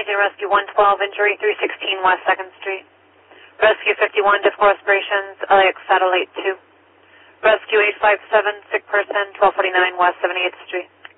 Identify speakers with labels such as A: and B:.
A: Washington Rescue 112, injury 316 West 2nd Street. Rescue 51, difficult respirations, LAX Satellite 2. Rescue 857, sick person, 1249 West 78th Street.